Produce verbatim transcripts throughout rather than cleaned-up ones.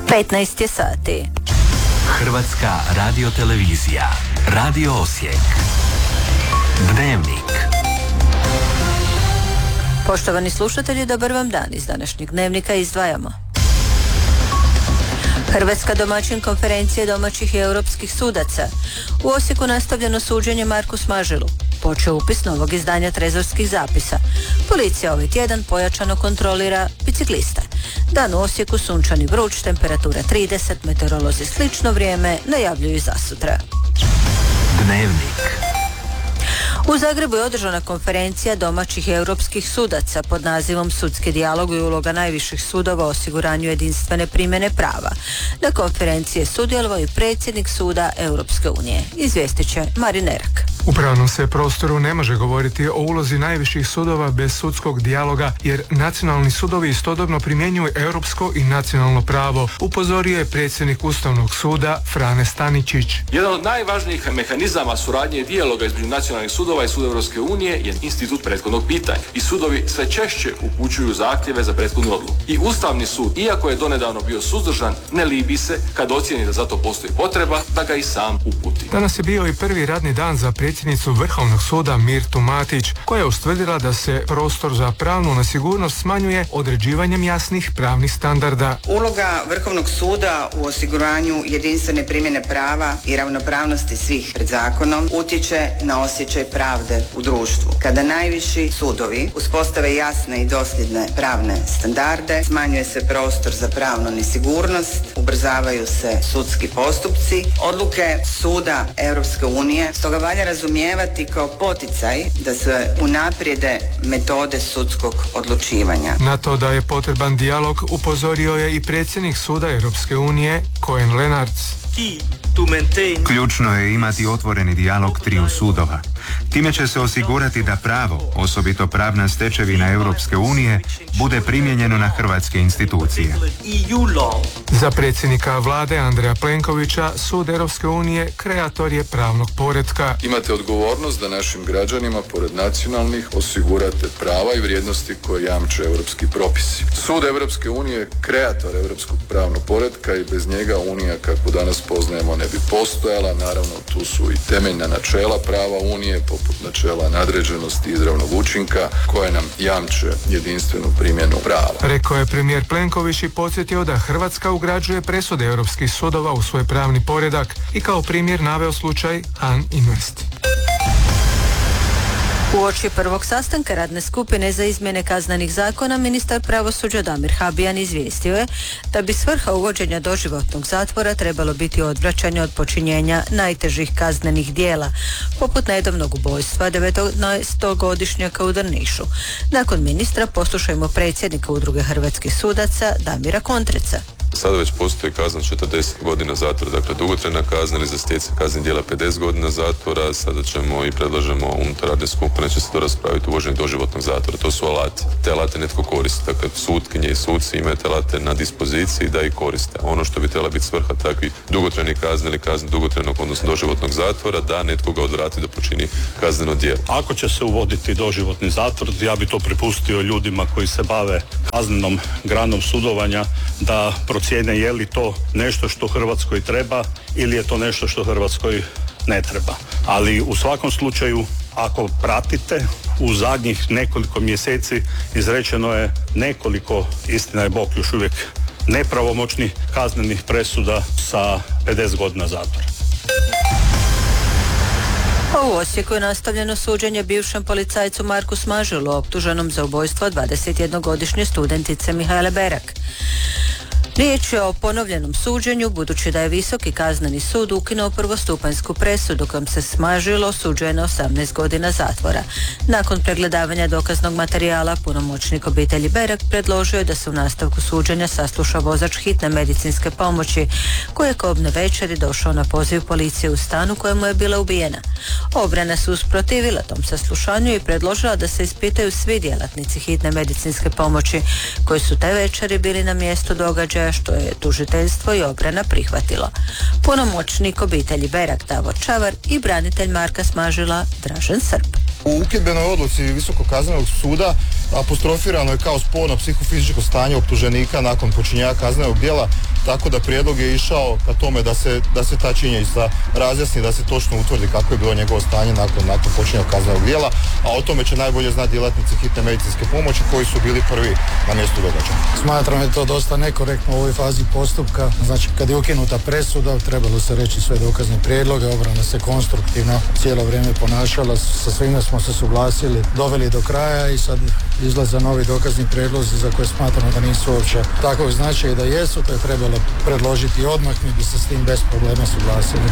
petnaest je sati. Hrvatska radiotelevizija. Radio Osijek. Dnevnik. Poštovani slušatelji, dobar vam dan. Iz današnjeg dnevnika izdvajamo: Hrvatska domaćin konferencije domaćih i europskih sudaca. U Osijeku nastavljeno suđenje Marku Smaželu. Počeo upis novog izdanja trezorskih zapisa. Policija ovaj tjedan pojačano kontrolira bicikliste. Dan u Osijeku sunčani vruć, temperatura trideset, meteorolozi slično vrijeme najavljuju za sutra. Dnevnik. U Zagrebu je održana konferencija domaćih i europskih sudaca pod nazivom Sudski dijalog i uloga najviših sudova u osiguranju jedinstvene primjene prava. Na konferenciji je sudjelovao i predsjednik suda Europske unije. Izvijestit će Marin Erak. U pravnom se prostoru ne može govoriti o ulozi najviših sudova bez sudskog dijaloga, jer nacionalni sudovi istodobno primjenjuju europsko i nacionalno pravo, upozorio je predsjednik Ustavnog suda Frane Staničić. Jedan od najvažnijih mehanizama suradnje i dijaloga između nacionalnih sudova i suda Europske unije je institut prethodnog pitanja. I sudovi sve češće upućuju zahtjeve za prethodnu odluku. I Ustavni sud, iako je donedavno bio suzdržan, ne libi se kad ocijeni da za to postoji potreba da ga i sam uputi. Danas je bio i prvi radni dan za predsjednicu Vrhovnog suda Mirtu Matić, koja je ustvrdila da se prostor za pravnu nesigurnost smanjuje određivanjem jasnih pravnih standarda. Uloga Vrhovnog suda u osiguranju jedinstvene primjene prava i ravnopravnosti svih pred zakonom utječe na osjećaj pravde u društvu. Kada najviši sudovi uspostave jasne i dosljedne pravne standarde, smanjuje se prostor za pravnu nesigurnost, ubrzavaju se sudski postupci. Odluke suda Europske unije stoga valja razumijevati kao poticaj da se unaprijede metode sudskog odlučivanja. Na to da je potreban dijalog upozorio je i predsjednik suda Europske unije Koen Lenarts. Ključno je imati otvoreni dijalog triju sudova. Time će se osigurati da pravo, osobito pravna stečevina Europske unije, bude primijenjeno na hrvatske institucije. Za predsjednika vlade Andreja Plenkovića sud Europske unije kreator je pravnog poretka. Imate odgovornost da našim građanima, pored nacionalnih, osigurate prava i vrijednosti koje jamče europski propisi. Sud Europske unije je kreator europskog pravnog poretka i bez njega Unija, kako danas poznajemo, ne bi postojala. Naravno, tu su i temeljna načela prava Unije, poput načela nadređenosti i izravnog učinka, koje nam jamče jedinstvenu primjenu prava. Rekao je premijer Plenković i podsjetio da Hrvatska ugrađuje presude europskih sudova u svoj pravni poredak i kao primjer naveo slučaj Han Invest. Uoči prvog sastanka radne skupine za izmjene kaznenih zakona, ministar pravosuđa Damir Habijan izvijestio je da bi svrha uvođenja doživotnog zatvora trebalo biti odvraćanje od počinjenja najtežih kaznenih dijela, poput nedavnog ubojstva devetnaestogodišnjaka u Drnišu. Nakon ministra poslušajmo predsjednika Udruge hrvatskih sudaca Damira Kontreca. Sada već postoji kazna četrdeset godina zatvora, dakle dugotrajna kazna, ili za stjecanje kaznenih djela pedeset godina zatvora. Sada ćemo i predlažemo unutar radne skupine će se to raspraviti uvođenje doživotnog zatvora. To su alati. Te alate netko koristi. Dakle, sutkinje i suci imaju te alate na dispoziciji da ih koriste. Ono što bi trebala biti svrha takvih dugotrajnih kazne ili kazne dugotrajnog, odnosno doživotnog zatvora, da netko ga odvrati da počini kazneno djelo. Ako će se uvoditi doživotni zatvor, ja bi to prepustio ljudima koji se bave kaznenom granom sudovanja da cijene je li to nešto što Hrvatskoj treba ili je to nešto što Hrvatskoj ne treba. Ali u svakom slučaju, ako pratite, u zadnjih nekoliko mjeseci izrečeno je nekoliko, istina je Bog, još uvijek nepravomoćnih kaznenih presuda sa pedeset godina zatvora. U Osijeku je nastavljeno suđenje bivšem policajcu Marku Smaželu, optuženom za ubojstvo dvadesetjednogodišnje studentice Mihajle Berak. Riječ je o ponovljenom suđenju, budući da je Visoki kazneni sud ukinuo prvostupanjsku presudu kojom se Smažilo osuđuje na osamnaest godina zatvora. Nakon pregledavanja dokaznog materijala, punomoćnik obitelji Berak predložio je da se u nastavku suđenja sasluša vozač hitne medicinske pomoći, koji je kobne večeri došao na poziv policije u stanu kojemu je bila ubijena. Obrana se usprotivila tom saslušanju i predložila da se ispitaju svi djelatnici hitne medicinske pomoći koji su te večeri bili na mjestu događaja, što je tužiteljstvo i obrana prihvatilo. Punomoćnik obitelji Berak Davor Čavar i branitelj Marka Smažila Dražen Srb. U ukedbenoj odluci Visokog kaznenog suda apostrofirano je kao sporno psihofizičko stanje optuženika nakon počinjenja kaznenog djela tako da prijedlog je išao ka tome da se, da se ta činjenica razjasni, da se točno utvrdi kako je bilo njegovo stanje nakon, nakon počinjenog kaznenog djela, a o tome će najbolje znati djelatnici hitne medicinske pomoći koji su bili prvi na mjestu događaja. Smatram da je to dosta nekorektno u ovoj fazi postupka. Znači, kad je ukinuta presuda, trebalo se reći sve dokazne prijedloge, obrana se konstruktivno cijelo vrijeme ponašala, sa svime smo se suglasili, doveli do kraja i sad izlaze novi dokazni prijedlozi za koje smatramo da nisu uopće takvog značaja i da jesu, to je trebalo predložiti odmah, mi bi se s tim bez problema suglasili.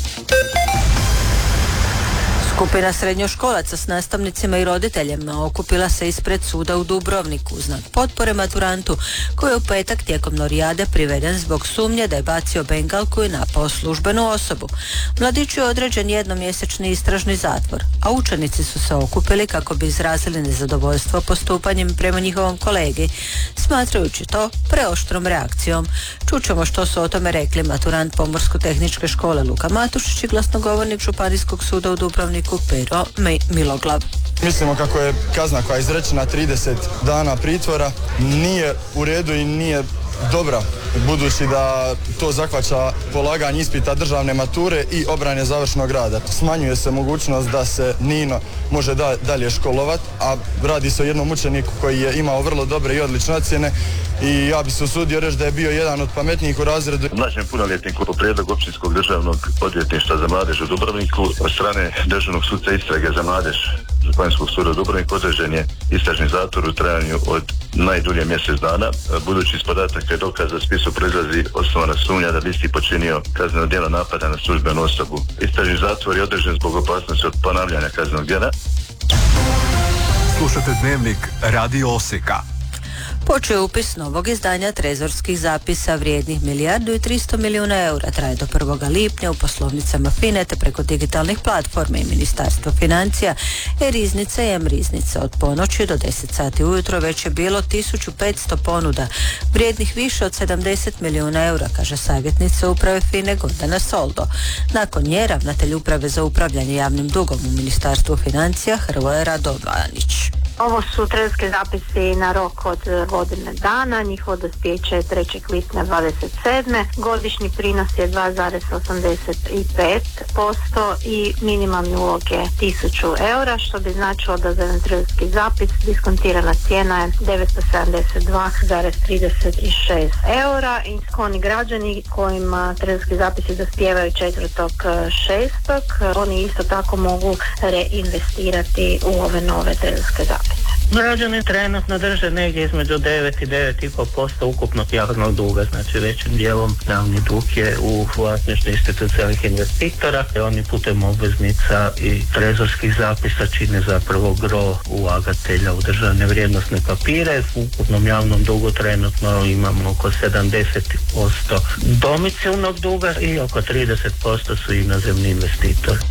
Skupina srednjoškolaca s nastavnicima i roditeljima okupila se ispred suda u Dubrovniku u znak potpore maturantu koji je u petak tijekom norijade priveden zbog sumnje da je bacio bengalku i napao službenu osobu. Mladiću je određen jednomjesečni istražni zatvor, a učenici su se okupili kako bi izrazili nezadovoljstvo postupanjem prema njihovom kolegi, smatrajući to preoštrom reakcijom. Čućemo što su o tome rekli maturant Pomorsko-tehničke škole Luka Matušić i glasnogovornik Županijskog suda u Dubrovniku Pero Miloglav. Mislimo kako je kazna koja je izrečena trideset dana pritvora nije u redu i nije dobra, budući da to zahvaća polaganje ispita državne mature i obrane završnog rada. Smanjuje se mogućnost da se Nino može da, dalje školovat, a radi se o jednom učeniku koji je imao vrlo dobre i odlične ocjene i ja bi se usudio reći da je bio jedan od pametnijih u razredu. Mlađem punoljetniku po prijedlogu Općinskog državnog odvjetništva za mladež u Dubrovniku od strane Državnog sudca istrage za mladež Županijskog suda u Dubrovniku određen je istražni zatvor u trajanju od najdulje mjesec dana, budući iz podataka i dokaza spisu proizlazi osnovana sumnja da bi isti počinio kazneno djelo napada na službenu osobu. Istražni zatvor je određen zbog opasnosti od ponavljanja kaznenog djela. Slušate Dnevnik Radio Osijeka. Počeo je upis novog izdanja trezorskih zapisa vrijednih milijardu i tristo milijuna eura. Traje do prvog lipnja u poslovnicama FINA-e te preko digitalnih platforme i Ministarstva financija e-riznica i m-riznica. Od ponoći do deset sati ujutro već je bilo tisuću petsto ponuda vrijednih više od sedamdeset milijuna eura, kaže savjetnica uprave FINA-e Gordana Soldo. Nakon nje ravnatelj uprave za upravljanje javnim dugom u Ministarstvu financija Hrvoje Radovanić. Ovo su trezorski zapisi na rok od godine dana, njihovo dospijeće je trećeg lipnja dvadeset sedme. Godišnji prinos je dva zarez osamdeset pet posto i minimalni ulog je tisuću eura, što bi značilo da za jedan trezorski zapis diskontirana cijena je devetsto sedamdeset dva zarez trideset šest eura. I skloni građani kojima trezorski zapisi dospijevaju četvrtog šestog oni isto tako mogu reinvestirati u ove nove trezorske zapise. Građani trenutno drže negdje između devet i devet i pol posto ukupnog javnog duga, znači većim dijelom javni dug je u vlasništvu institucionalnih investitora, te oni putem obveznica i trezorskih zapisa čine zapravo gro ulagatelja u državne vrijednosne papire. U ukupnom javnom dugu trenutno imamo oko sedamdeset posto domicilnog duga i oko trideset posto su inozemni investitori.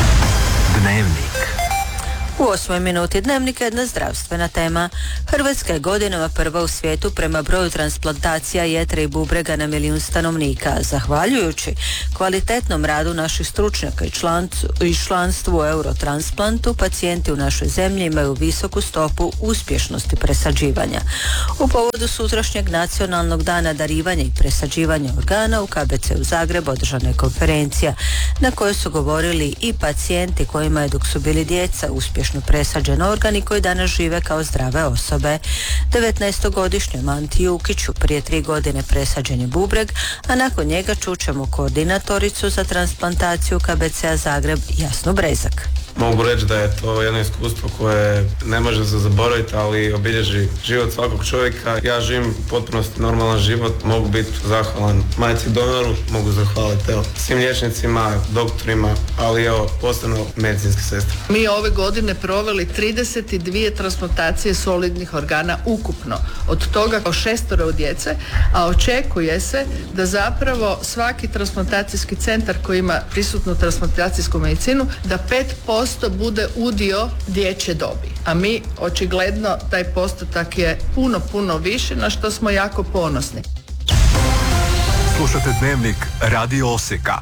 Dnevnik. U osmoj minuti Dnevnika jedna zdravstvena tema. Hrvatska je godinama prva u svijetu prema broju transplantacija jetre i bubrega na milijun stanovnika. Zahvaljujući kvalitetnom radu naših stručnjaka i, člancu, i članstvu u Eurotransplantu, pacijenti u našoj zemlji imaju visoku stopu uspješnosti presađivanja. U povodu sutrašnjeg nacionalnog dana darivanja i presađivanja organa u K B C u Zagrebu održana je konferencija na kojoj su govorili i pacijenti kojima je dok su bili djeca uspješno presađen organ i koji danas žive kao zdrave osobe. devetnaestogodišnjem Anti Jukiću prije tri godine presađen je bubreg, a nakon njega čućemo koordinatoricu za transplantaciju K B C-a Zagreb Jasnu Brezak. Mogu reći da je to jedno iskustvo koje ne može se zaboraviti, ali obilježi život svakog čovjeka. Ja živim potpunosti normalan život, mogu biti zahvalan majci donoru, mogu zahvaliti evo, svim liječnicima, doktorima, ali evo, posebno medicinske sestre. Mi ove godine proveli trideset dvije transplantacije solidnih organa ukupno, od toga o šestoro djece, a očekuje se da zapravo svaki transplantacijski centar koji ima prisutnu transplantacijsku medicinu, da pet posto bude udio dječje dobi. A mi očigledno taj postotak je puno, puno više, na što smo jako ponosni. Slušate Dnevnik Radio Osijeka.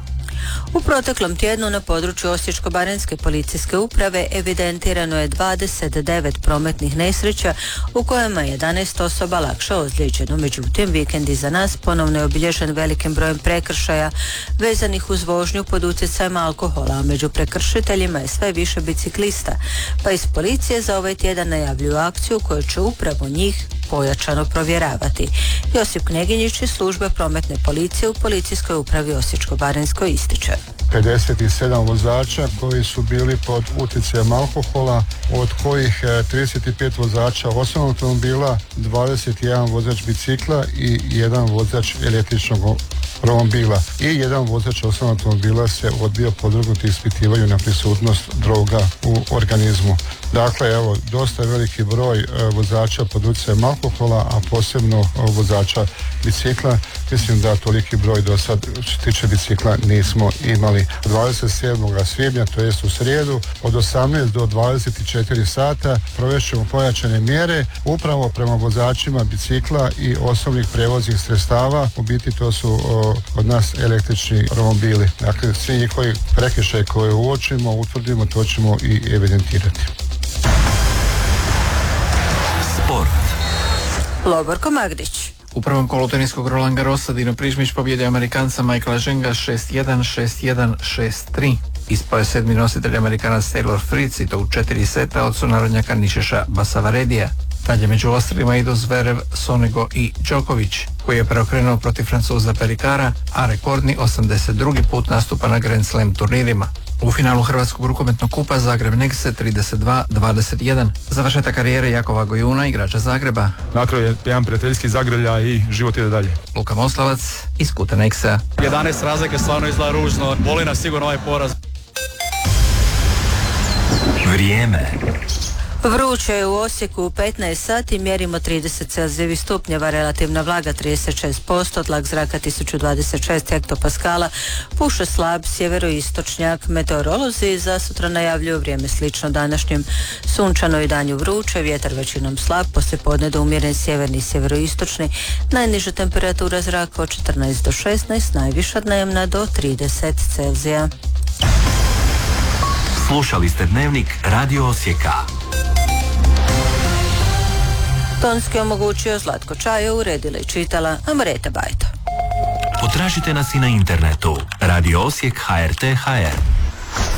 U proteklom tjednu na području Osječko-baranjske policijske uprave evidentirano je dvadeset devet prometnih nesreća u kojima je jedanaest osoba lakše ozlijeđeno. Međutim, vikend iza nas ponovno je obilježen velikim brojem prekršaja vezanih uz vožnju pod utjecajem alkohola, a među prekršiteljima je sve više biciklista, pa iz policije za ovaj tjedan najavljuju akciju koja će upravo njih pojačano provjeravati. Josip Kneginjić iz službe prometne policije u policijskoj upravi Osječko-baranjskoj ističe. pedeset sedam vozača koji su bili pod utjecajem alkohola, od kojih trideset pet vozača osobnog automobila, dvadeset jedan vozač bicikla i jedan vozač električnog romobila. I jedan vozač osobnog automobila se odbio podvrgnuti ispitivanju na prisutnost droga u organizmu. Dakle, evo, dosta veliki broj vozača pod utjecajem alkohola, a posebno vozača bicikla. Mislim da toliki broj do sad, što se tiče bicikla, nismo imali. dvadeset sedmog svibnja, to jest u srijedu, od osamnaest do dvadeset četiri sata provešćemo pojačane mjere upravo prema vozačima bicikla i osobnih prevoznih sredstava. U biti to su o, od nas električni romobili. Dakle, svi njihovi prekršaji koje uočimo, utvrdimo, to ćemo i evidentirati. Sport. Loborko Magdić. U prvom kolu teniskog Roland Garrosa Dino Prižmić pobjedio Amerikanca Michaela Ženga šest jedan, šest jedan, šest tri. Ispao je sedmi nositelj Amerikanac Taylor Fritz i to u četiri seta od sunarodnjaka Nišeša Basavaredija. Dalje među ostrima idu Zverev, Sonego i Đoković, koji je preokrenuo protiv Francuza Perikara, a rekordni osamdeset drugi put nastupa na Grand Slam turnirima. U finalu Hrvatskog rukometnog kupa Zagreb Negse trideset dva dvadeset jedan. Završetak karijere Jakova Gojuna, igrača Zagreba. Na kraju je jedan prijateljski zagrlja i život ide dalje. Luka Moslavac iz kuta Neksa. jedanaest razlike stvarno izgleda ružno. Boli nas sigurno ovaj poraz. Vrijeme. Vruće je u Osijeku u petnaest sati, mjerimo trideset celzijevih stupnjeva, relativna vlaga trideset šest posto, tlak zraka tisuću dvadeset šest hektopaskala, puše slab sjeveroistočnjak. Meteorolozi za sutra najavljuju vrijeme slično današnjem, sunčano i danju vruće, vjetar većinom slab, poslijepodne do umjeren sjeverni i sjeveroistočni, najniža temperatura zraka od četrnaest do šesnaest, najviša dnevna do trideset celzija. Slušali ste Dnevnik Radio Osijeka. Tonski omogućio Zlatko Čajo, uredila i čitala Amreta Bajto. Potražite nas i na internetu radio osijek haer te haer.